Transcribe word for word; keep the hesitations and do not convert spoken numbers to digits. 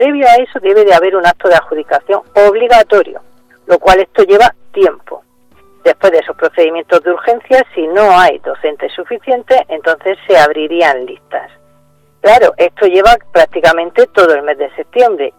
Previo a eso debe de haber un acto de adjudicación obligatorio, lo cual esto lleva tiempo. Después de esos procedimientos de urgencia, si no hay docentes suficientes, entonces se abrirían listas. Claro, esto lleva prácticamente todo el mes de septiembre